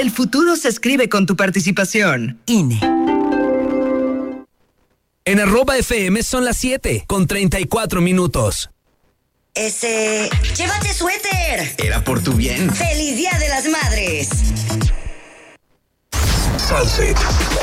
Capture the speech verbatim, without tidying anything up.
El futuro se escribe con tu participación. I N E. En arroba F M son las siete con treinta y cuatro minutos. Ese... ¡Llévate suéter! Era por tu bien. ¡Feliz Día de las Madres! Sunset.